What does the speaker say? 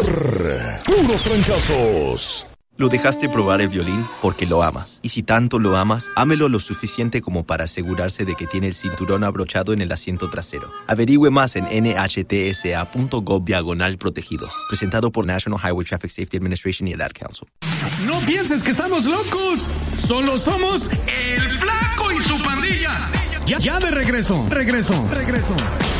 Puros Trancazos. Lo dejaste probar el violín porque lo amas. Y si tanto lo amas, ámelo lo suficiente como para asegurarse de que tiene el cinturón abrochado en el asiento trasero. Averigüe más en nhtsa.gov/protegido. Presentado por National Highway Traffic Safety Administration y el Ad Council. No pienses que estamos locos. Solo somos el Flaco y su pandilla. Ya de regreso.